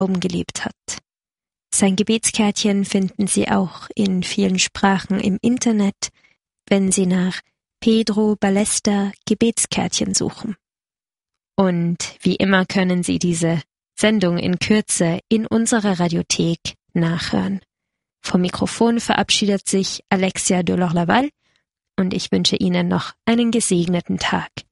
Glauben gelebt hat. Sein Gebetskärtchen finden Sie auch in vielen Sprachen im Internet, wenn Sie nach Pedro Ballester Gebetskärtchen suchen. Und wie immer können Sie diese Sendung in Kürze in unserer Radiothek nachhören. Vom Mikrofon verabschiedet sich Alexia Delors-Laval und ich wünsche Ihnen noch einen gesegneten Tag.